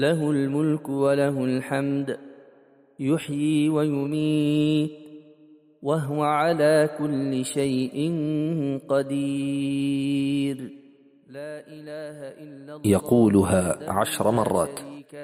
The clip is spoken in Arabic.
له الملك وله الحمد يحيي ويميت وهو على كل شيء قدير. لا إله إلا الله يقولها 10 مرات.